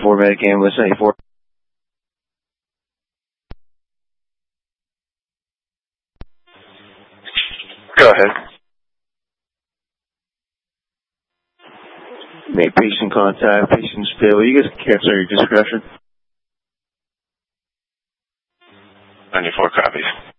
94, medic ambulance 94. Go ahead. Make patient contact, patient stable. You guys can cancel your discretion. 94 copies.